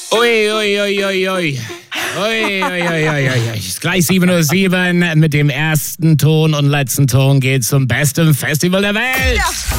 Ui, ui, ui, ui, ui. Ui, ui, ui, ui, ui. Es ist gleich 7:07 Uhr. Mit dem ersten Ton und letzten Ton geht's zum besten Festival der Welt. Ja.